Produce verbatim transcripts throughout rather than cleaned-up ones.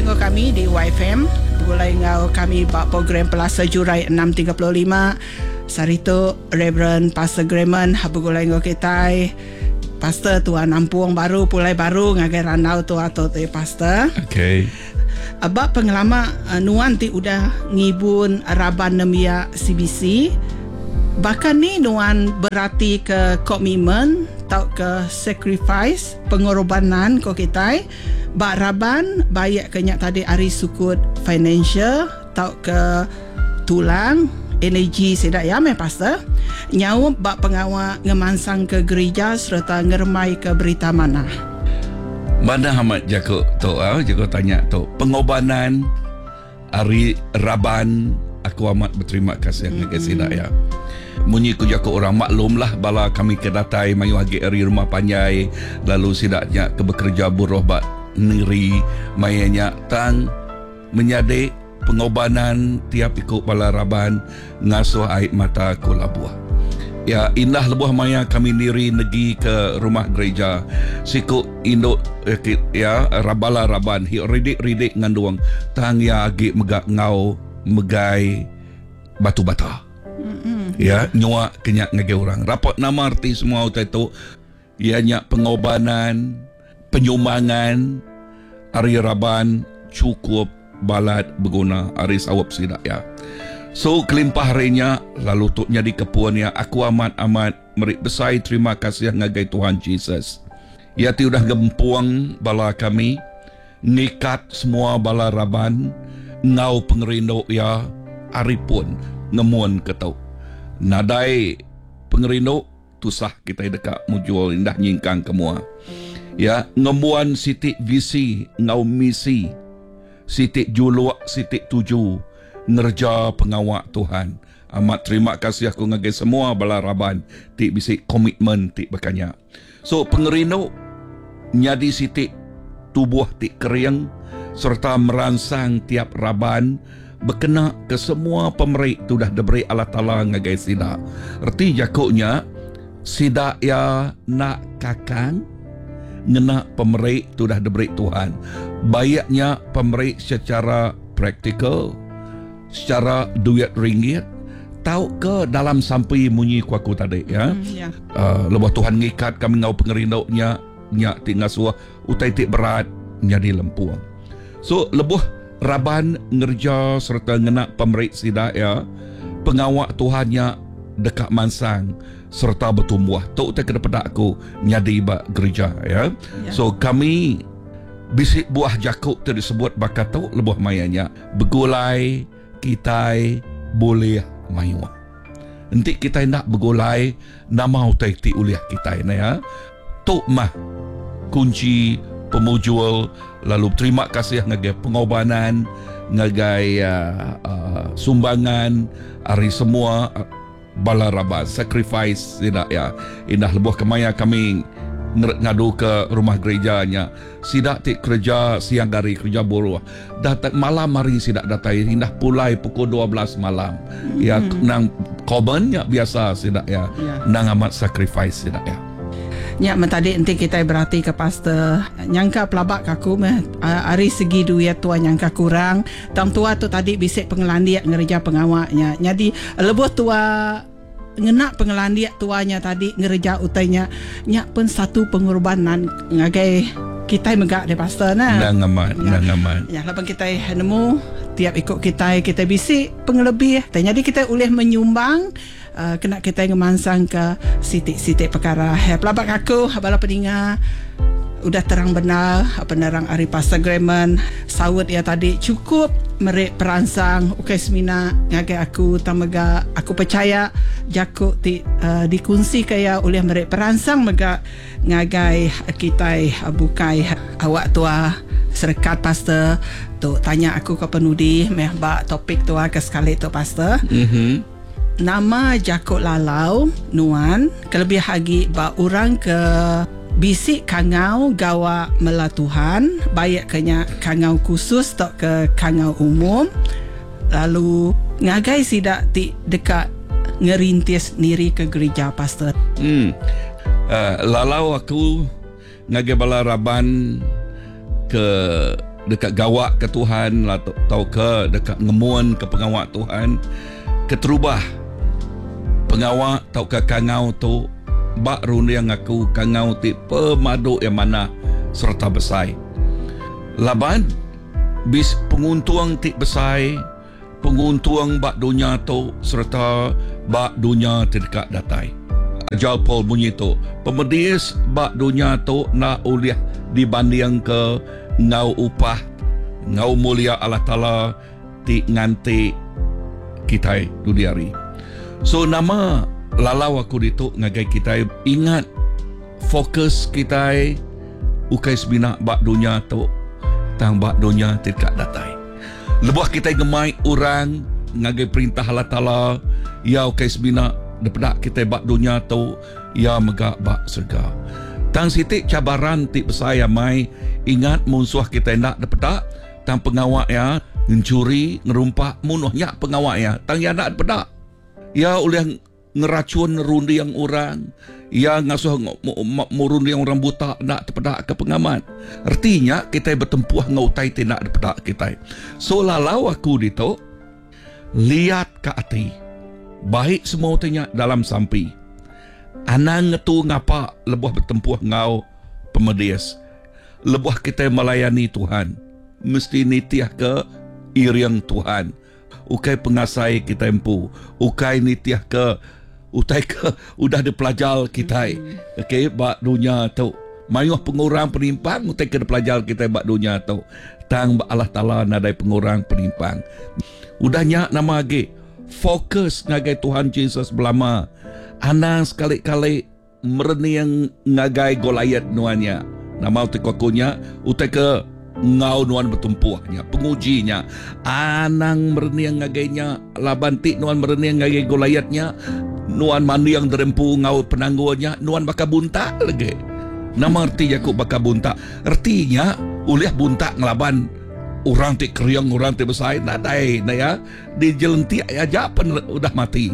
ngau kami di Y F M. Begulai ngau kami bak program Pelasa Jurai enam tiga lima. Sarito Reverend Pastor Grayman begulai ngau kita. Pastor Tuan Ampuang baru pulai baru ngagai ranau tu atau tu pastor. Okay. Abak pengalaman uh, nuan ti udah ngibun Raban Nemia C B C. Bahkan ni nuan berarti ke komitmen atau ke sacrifice pengorbanan ko kita. Bak Raban bayak kenyak tadi ari sukut financial atau ke tulang energi sedak ya me pastor. Nyau bak pengawal ngemansang ke gereja serta ngermai ke berita mana. Mana amat jago tu ah jago tanya tu pengorbanan hari Raban aku amat berterima kasih mm-hmm. dengan sedak ya. Munyi ku jago orang maklum lah bala kami kedatai mayu agi hari rumah panjai lalu sidaknya ke bekerja buruh bak neri mayanya tang menyadik pengorbanan tiap ikut bala Raban ngasuh air mata ku labuah. Ya indah lebuh maya kami niri negi ke rumah gereja siku induk ya rabala Raban hi ridik-ridik nganduang tang ya agi megak ngau megai batu bata. Mm-hmm. Ya nyua kenyak ngage orang rapat nama arti semua utai tu ianya pengorbanan penyumbangan hari Raban cukup balat berguna hari sawap sidak ya. So kelimpah harinya lalu tuk jadi kepuan ya aku amat-amat merik besar terima kasih ngagai Tuhan Yesus. Ya ti udah gempuang bala kami ngikat semua bala Raban ngau pengerindo ya hari pun ngemuan ketau. Nadai pengerindo tusah kita dekat mujual indah nyingkang kemua. Ya ngemuan sitik visi ngau misi sitik juluak sitik tuju ngerja pengawak Tuhan. Amat terima kasih aku ngagai semua bala Raban tik bisik komitmen tik berkanya. So pengerino nyadi sitik tubuh tik keriang serta meransang tiap Raban berkena ke semua pemerik tu dah diberi Allah Ta'ala ngagai sidak. Erti jakuknya sidak ya nak kakang ngena pemerik tu dah diberi Tuhan. Bayaknya pemerik secara praktikal secara duit ringgit tahu ke dalam sampai munyi kuaku tadi ya. Hmm, ya. Uh, lepas Tuhan ngikat kami ngau pengerindoknya nya tinggal suah utai tik berat jadi lempuang. So lebuh Raban ngerja serta ngena pemerik sidak ya pengawak Tuhannya dekat mansang serta bertumbuh. Tok utai kedepada aku nyadi ba gereja ya. ya. So kami bisik buah jakuk tu disebut bakat tu lebuh mayanya begulai kita boleh mayu. Nanti kita nak bergolai nama utai ti uliah kita ini ya. Tok mah kunci pemujul lalu terima kasih ngagai pengorbanan ngagai uh, uh, sumbangan hari semua uh, bala Raban sacrifice tidak ya. Indah lebuh kemaya kami ngadu ke rumah gerejanya sidak tik kerja siang hari kerja buruh datang malam hari sidak datai indah pulai pukul dua belas malam hmm. ya nang korbannya biasa sidak ya, ya. Nang amat sacrifice sidak ya. Ya mentadi enti kita berarti ke pastor nyangka pelabak kaku meh hari segi duit tua nyangka kurang tang tua tu tadi bisik pengelandiak ngereja pengawaknya jadi lebuh tua ngenak pengelandiak tuanya tadi ngereja utainya nyak pun satu pengorbanan ngagai kita megak de pastor nah nang amat nang amat ya lapan kita nemu tiap ikut kita kita bisik pengelebih jadi kita boleh menyumbang uh, kena kita ngemansang ke sitik-sitik perkara ya pelabak aku bala pendengar udah terang benar penerang Ari Pastor Grayman sawut ya tadi cukup merik peransang okay semina ngagai aku tamaga aku percaya jakuk ti uh, dikunci kaya oleh merik peransang mega ngagai kita uh, bukai awak tua serkat pastor tu tanya aku ke penudi meh ba topik tua ke sekali tu pastor. Mhm. Nama jakuk lalau nuan kelebih lagi ba orang ke bisik kangau gawa melatuhan bayak kenya kangau khusus tak ke kangau umum lalu ngagai sidak ti dekat ngerintis niri ke gereja pastor. Hmm. Uh, lalau aku ngagai bala Raban ke dekat gawak ke Tuhan lah, tau ke dekat ngemun ke pengawak Tuhan, keterubah pengawak tau ke kangau tu bak runda yang aku kangau ti pemaduk yang mana serta besai laban bis penguntuang ti besai penguntuang bak dunia tu serta bak dunia terdekat datai. Ajal Paul bunyi tu pemedis bak dunia tu nak uliah dibanding ke ngau upah ngau mulia Allah Ta'ala ti nganti kita dudiari. So nama lalau aku dituk ngagai kita ingat fokus kita ukai sebina bak dunia tu tang bak dunia tidak datai. Lebuh kita gemai orang ngagai perintah Allah Ta'ala ya ukai sebina daripada kita bak dunia tu ya megak bak surga. Tang sitik cabaran ti besaya mai ingat musuh kita nak daripada tang pengawak ya mencuri ngerumpak munuhnya pengawak ya tang ya nak daripada ya oleh ngeracun rundi yang orang ya ngasuh murundi yang orang buta nak daripada ke pengamat. Artinya kita bertempuh ngautai tidak daripada kita. So lalau aku dito lihat ke hati baik semua tanya dalam sampi anang tu ngapa lebuh bertempuh ngau pemedias lebuh kita melayani Tuhan mesti nitiah ke iriang Tuhan ukai pengasai kita empu ukai nitiah ke utai ke udah dipelajal kita okey bak dunia tu mayuh pengurang penimpang utai ke dipelajal kita bak dunia tu tang bak Allah Ta'ala nadai pengurang penimpang udahnya nama age fokus ngagai Tuhan Yesus belama anang sekali-kali mereni yang ngagai Goliat nuannya nama utai kokunya utai ke ngau nuan bertumpuhnya pengujinya anang mereni yang ngagainya labanti nuan mereni yang ngagai Goliatnya nuan mandi yang derempu ngau penangguannya nuan baka bunta lagi nama arti Yakub baka bunta artinya uliah bunta ngelaban orang ti kriang orang ti besai nadai na ya di jelenti aja pen udah mati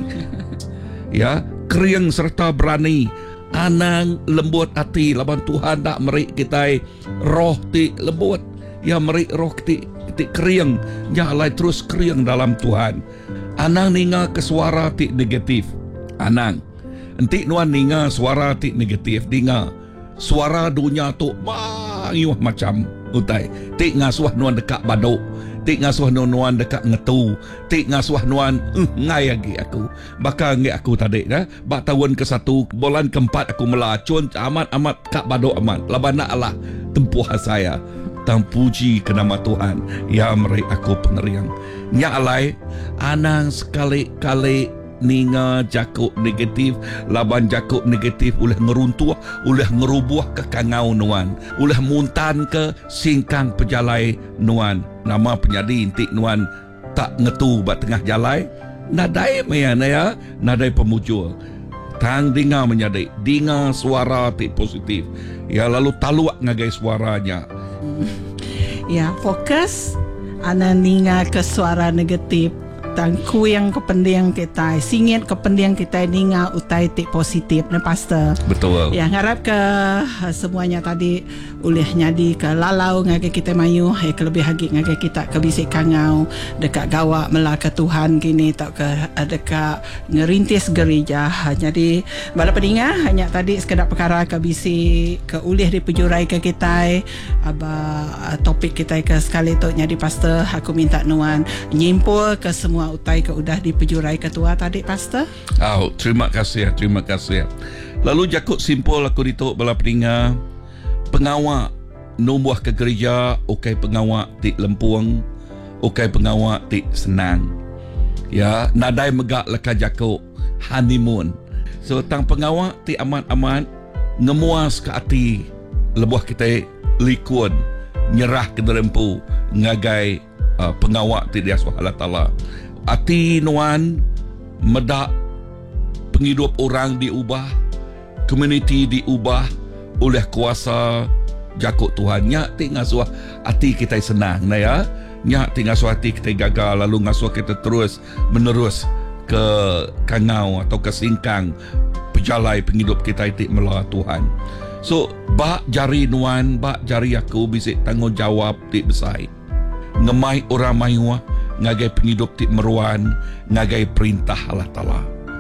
ya kriang serta berani anang lembut hati laban Tuhan tak merik kita roh ti lembut ya merik roh ti ti kriang nyalai terus kriang dalam Tuhan anang ninga ke suara ti negatif anang enti nuan ninga suara ti negatif ninga suara dunia tu mayuh macam utai tik ngasuh nuan dekat baduk tik ngasuh nuan dekat ngetu tik ngasuh nuan uh, ngai lagi aku bakal ngai aku tadi dah bak tahun ke satu bulan keempat aku melacun amat amat kak baduk amat laban nak Allah tempuh saya tang puji ke nama Tuhan ya meri aku pengeriang nya alai anang sekali-kali ninga jakuk negatif laban jakuk negatif ulah ngeruntuh ulah ngerubuh ke kangau nuan ulah muntan ke singkang pejalai nuan nama penyadi intik nuan tak ngetu bat tengah jalai nadai maya ya nadai pemujul tang dinga menyadi dinga suara ti positif ya lalu taluak ngagai suaranya ya fokus ana ninga ke suara negatif tang kuyang kependiang kita singit kependiang kita ninga utai tik positif na pastor betul ya harap ke uh, semuanya tadi ulih nyadi ke lalau ngagai kita mayu eh kelebih hagi ngagai kita ke bisik kangau dekat gawak melaka Tuhan kini tak ke uh, dekat ngerintis gereja uh, jadi bala pedinga hanya tadi sekedar perkara ke bisik ke ulih dipejurai ke kita aba uh, topik kita ke sekali tu nyadi pastor aku minta nuan nyimpul ke semua utai ke udah dipejurai ketua tadi pastor. Oh, terima kasih, terima kasih. Lalu jakut simpul aku dituk bala peninga pengawak numbuh ke gereja ukai pengawak ti lempuang ukai pengawak ti senang. Ya, nadai megak leka jakut honeymoon. So tang pengawak ti amat-amat ngemuas ke hati lebuh kita likun nyerah ke derempu ngagai uh, pengawak ti dia Allah Ta'ala. Ati nuan medak penghidup orang diubah, community diubah oleh kuasa jakut Tuhan. Nyak ti ngasuh ati kita senang na ya. Nyak ti ngasuh ati kita gagal lalu ngasuh kita terus menerus ke kangau atau ke singkang pejalai penghidup kita itu melalui Tuhan. So bak jari nuan, bak jari aku bisik tanggungjawab ti besai. Ngemai orang mayuah ngagai penghidup ti meruan, ngagai perintah Allah Ta'ala.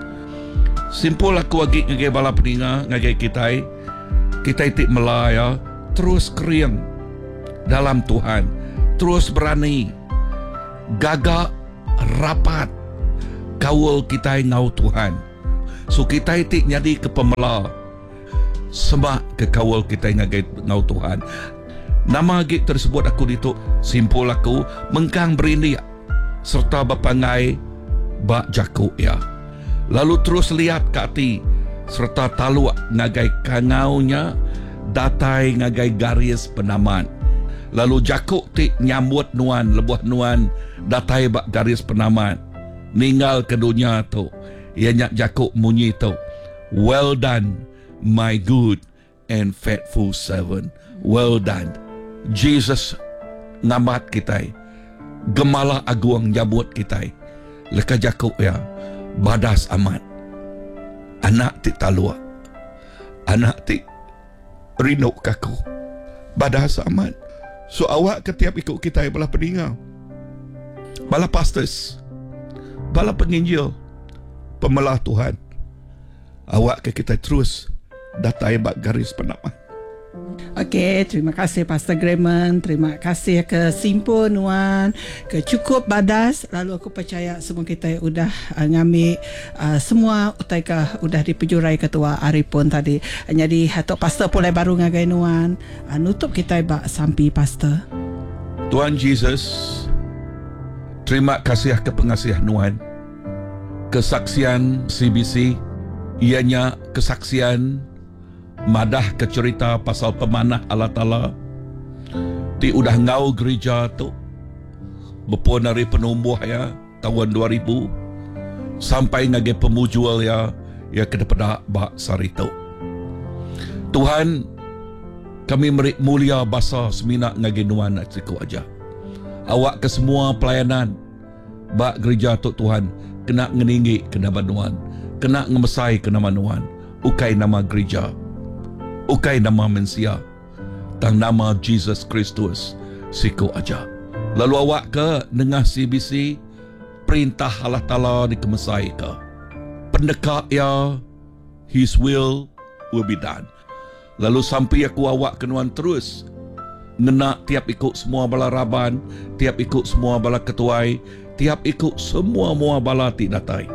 Simpul aku lagi ngagai bala peninga, ngagai kitai. Kitai ti melaya terus keriang dalam Tuhan, terus berani, gagak rapat kawal kitai ngau Tuhan. So kitai ti nyadi ke pemela semak ke kawal kitai ngagai ngau Tuhan. Nama gig tersebut aku dituk simpul aku mengkang berindia serta bapangai bak jakuk ya. Lalu terus lihat ke hati serta taluak ngagai kangaunya datai ngagai garis penaman. Lalu jakuk ti nyambut nuan lebuh nuan datai bak garis penaman. Ninggal ke dunia tu. Ia nyak jakuk munyi tu. Well done, my good and faithful servant. Well done. Jesus ngamat kita. Gemala agung nyambut kita. Leka jakuk ya. Badas amat. Anak ti talua. Anak ti rinuk kaku. Badas amat. So awak ketiap ikut kita bala peninga, bala pastors, bala penginjil, pemelah Tuhan. Awak ke kita terus datai bak garis penaman. Okey, terima kasih Pastor Grayman, terima kasih ke Simpul Nuan, ke Cukup Badas. Lalu aku percaya semua kita sudah uh, ngambil uh, semua utai ke sudah dipejurai ketua Arifun tadi. Jadi hatok Pastor pulai baru ngagai Nuan, uh, nutup kita bak sampai Pastor. Tuhan Jesus, terima kasih ke pengasihan Nuan. Kesaksian C B C ianya kesaksian madah ke cerita pasal pemanah Allah Ta'ala ti udah ngau gereja tu berpun dari penumbuh ya tahun dua ribu sampai ngage pemujual ya ya ke depan bak sari tu. Tuhan, kami merik mulia basa semina ngage nuan nak siku aja. Awak ke semua pelayanan bak gereja tu Tuhan kena ngeninggi ke nama nuan, kena ngemesai ke nama nuan, ukai nama gereja, ukai nama mensia, tang nama Jesus Kristus siku aja. Lalu awak ke dengar C B C perintah Allah Ta'ala dikemesai ke pendekat ya, His will will be done. Lalu sampai aku awak kenuan terus ngena tiap ikut semua bala raban, tiap ikut semua bala ketuai, tiap ikut semua mua bala ti datai.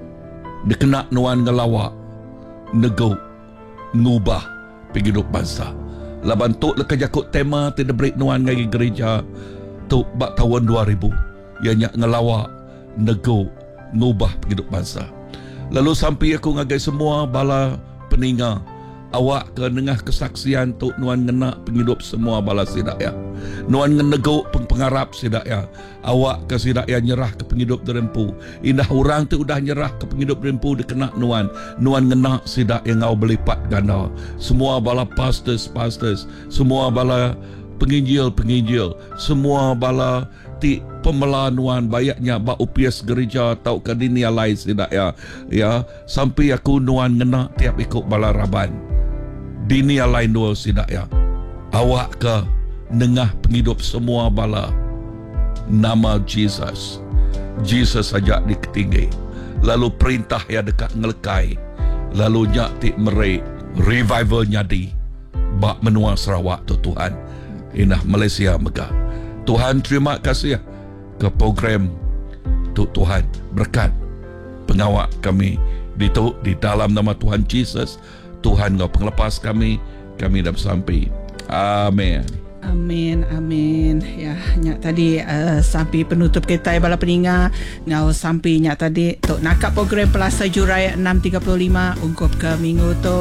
Dikena nuan ngelawak, nego, ngubah penghidup bangsa. Laban tu leka jakut tema tidak break nuan ngagi gereja tu bak tahun dua ribu. Ianya ngelawak, nego, ngubah penghidup bangsa. Lalu sampai aku ngagai semua bala peninga. Awak ke dengah kesaksian tu nuan ngena penghidup semua bala sidak ya. Nuan ngenego pengpengarap sidak ya. Awak ke sidak ya nyerah ke penghidup derempu. Indah orang tu udah nyerah ke penghidup derempu dikena nuan. Nuan ngena sidak yang ngau berlipat ganda. Semua bala pastors, pastors, semua bala penginjil, penginjil, semua bala ti pemelah nuan bayaknya ba upias gereja tau ke dunia lain sidak ya. Ya, sampai aku nuan ngena tiap ikut bala raban. Dunia lain dua sidak ya. Awak ke nengah penghidup semua bala nama Jesus. Jesus saja diketinggi. Lalu perintah ya dekat ngelekai. Lalu nyak tik merai revival nyadi bak menua Sarawak tu Tuhan. Inah Malaysia megah. Tuhan terima kasih ke program tu Tuhan. Berkat pengawak kami di tu di dalam nama Tuhan Jesus. Tuhan kau penglepas kami, kami dah sampai. Amin. Amin, amin. Ya, nyak tadi uh, sampai penutup kita bala peninga ngau sampai nyak tadi tok nakap program Pelasa Jurai enam tiga puluh lima ungkup ke minggu tu.